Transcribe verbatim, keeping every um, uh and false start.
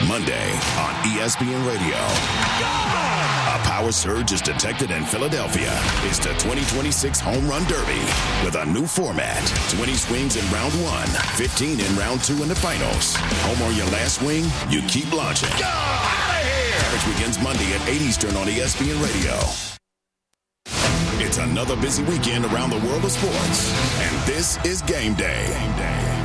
Monday on E S P N Radio. A power surge is detected in Philadelphia. It's the twenty twenty-six Home Run Derby with a new format. twenty swings in round one, fifteen in round two in the finals. Home on your last swing, you keep launching. Go out of here! Coverage begins Monday at eight Eastern on E S P N Radio. It's another busy weekend around the world of sports, and this is Game Day. Game Day.